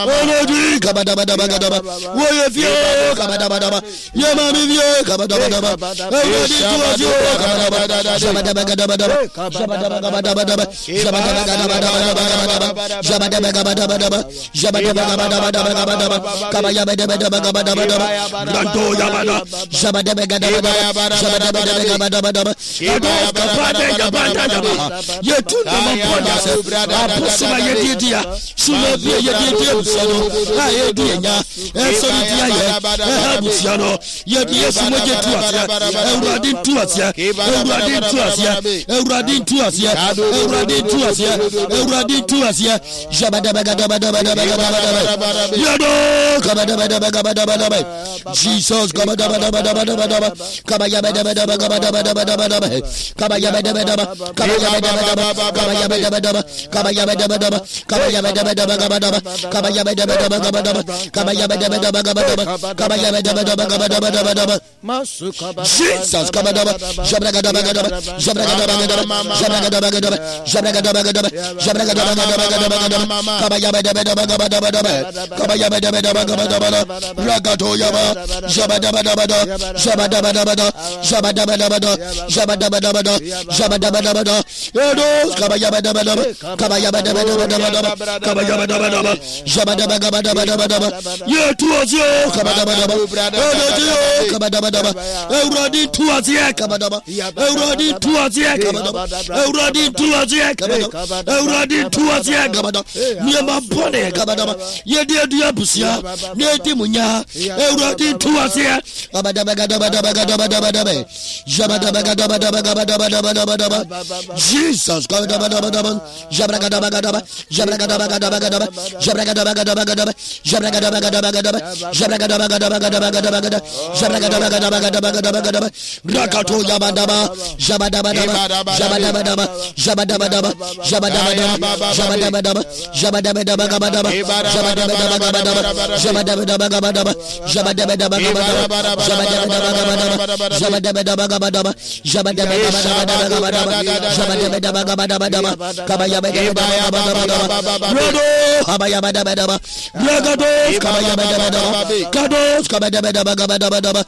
Olodi kabadabadabadaba. Woyefio kabadabadaba. Yemamivio kabadabadaba. Olodi tuwazio kabadabadaba. Jabadabadabadaba. Jabadabadabadaba. Jabadabadabadaba. Jabadabadabadaba. Jabadabadabadaba. Kabayabadabadabadaba. Ranto yabada. Jabadabadabadaba. Jabadabadabadaba. Kabade yabada. Yetuna mapoda se. Apusuma yedidia. Sulebi yedidia busano. Ayedinya. Esonidia ye. Busano. Yediye sumoje tuasia. Euradin tuasia. Euradin tuasia. Euradin tuasia. Euradin tuasia. Euradin tuasia. Jabadabadabadabadabadabadabadaba. Yado kabadabadabadabadabadaba. Jesus kabadabadabadabadabadaba. Kabayabadabadabadabadabadaba. Kabayabadabadaba. Kabayabadabadaba. Kabayabadabadaba. Kabayabadabadaba. Kabayabadabadabadabadaba. Kabayabadabadabadabadaba. Kabayabadabadabadabadaba. Kabayabadabadabadabadabadaba. Jesus kabadaba. Jabragadabadaba. Jabragadabadaba. Jabragadabadaba. Jabragadabadaba. Jabragadabadaba. Kabayabadabadabadabadaba. Kabayabadabadabadabadaba. Ragato yaba. Jabadabadabada. Jabadabadabada. Jabadabadabada. Jabadabadabada. Jabadabadabada. Edos kabayabadabadaba. Kabayabadabadabadabadaba. Kabayabadabadaba. Jabadabadabadabadabadaba. Yetuazio kabadabadaba. Edodio kabadabadaba. Euradi tuazia kabadaba. Euradi tuazia kabadaba. Euradi tuazia kabadaba. Euradi tuazia kabadaba. Niema bone kabadaba. Yedia busia. Nedi munya. Euradi tuazia. Kabadabadabadabadabadabadaba. Jabadabadabadabadabadabadabadaba. Jesus kabadabadabadaba. Jabragadabadaba. Jabragadabadabadaba. Jabragadabadabadaba. Jabragadabadabadaba. Jabragadabadabadabadabadaba. Jabragadabadabadabadabadaba. Rakato yabadaba. Jabadabadaba. Jabadabadaba. Jabadabadaba. Jabadabadaba. Jabadabadaba. Jabadabadabadabadaba. Jabadabadabadabadaba. Jabadabadabadabadaba. Jabadabadabadabadaba. Jabadabadabadabadaba. Jabadabadabadabadaba. Jabadabadabadabadaba. Kabayabadabadabadabadaba. Rodo habayabadabadaba. Ragado kabayabadabadaba. Kados kabadabadabadabadaba.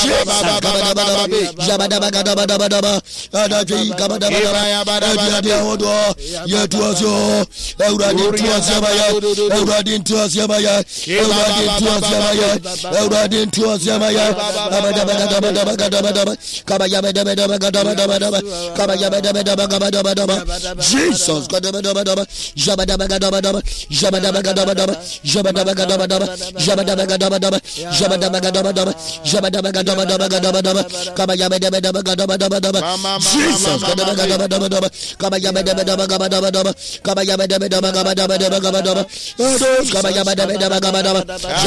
Jabadabadabadabadaba. Adaji kabadabadaba. Adia odo yetuazo. Euradin tuazabaya. Euradin tuazabaya. Euradin tuazabaya. Euradin tuazabaya. Abadabadabadabadabadaba. Kabayabadabadabadabadaba. Kabayabadabadabadabadaba. Jesus kabadabadabadaba. Jabadabadabadaba. Jabadabadabadaba. Jabadabadabadaba. Jabadabadabadaba. Jabadabadabadaba. Jabadabadabadabadaba. Kabayabadabadabadabadaba. Jesus kabadabadabadabadaba. Kabayabadabadabadabadaba. Kabayabadabadabadabadabadaba. Kabayabadabadabadabadaba.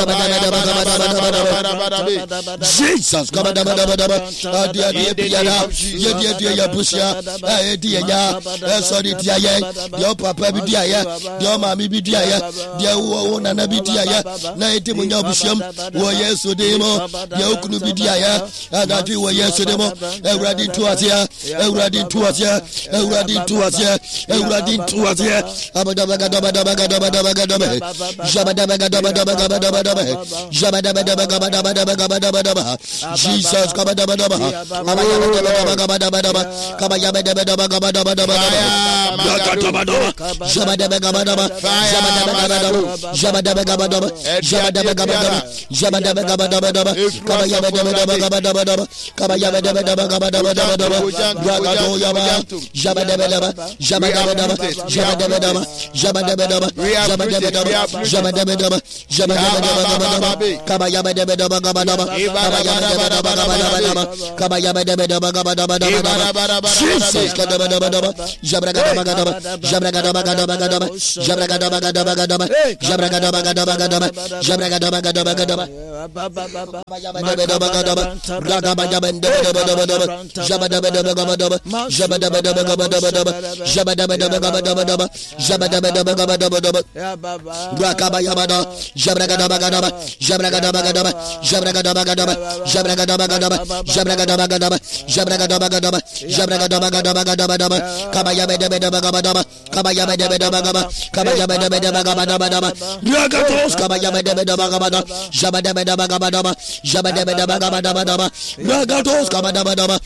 Jabadabadabadabadabadaba. Jesus kabadabadabadaba. Adia piada. Yedia yabusia. Adia ya. Sorry dia ya. Dia papa bi dia ya. Dia mami bi dia ya. Dia wo nana bi dia ya. Na eti munya busiam. Wo Yesu demo. Dia okunu bi dia ya. Adati wo Yesu demo. Euradin tuazia. Euradin tuazia. Euradin tuazia. Euradin tuazia. Abadabadabadabadabadabadaba. Jabadabadabadabadabadabadaba. Jabadabadabadabadabadabadaba. Jesus kabadabadaba. Kabayabadabadabadabadaba. Kabayabadabadabadabadaba. Yakatabadaba. Jabadabadabadaba. Jabadabadabadaba. Jabadabadabadaba. Jabadabadabadaba. Kabayabadabadabadabadaba. Kabayabadabadabadabadaba. Ragado yaba. Jabadabadaba. Jabadabadaba. Jabadabadaba. Jabadabadaba. Jabadabadaba. Jabadabadaba. Jabadabadaba. Kabayabadabadabadabadaba. Kabayabadabadabadabadaba. Kabayabadabadabadabadabadaba. Jesus kadabadabadaba. Jabragadabadaba. Jabragadabadabadaba. Jabragadabadabadaba. Jabragadabadabadaba. Jabragadabadabadaba. Kabayabadabadabadaba. Ragabadabadabadabadaba. Jabadabadabadabadaba. Jabadabadabadabadaba. Jabadabadabadabadaba. Jabadabadabadabadaba. Rakabayabada. Jabragadabadaba. Jabragadabadaba. Jabragadabadaba. Jabragadabadaba. Jabragadabadaba. Jabragadabadaba. Jabragadabadabadaba. Kabayabadabadabadaba. Kabayabadabadabadaba. Kabayabadabadabadaba. Ragatos kabadabadabadabada, jabadabadabadabada, jabadabadabadabada, ragatos kabadabadaba,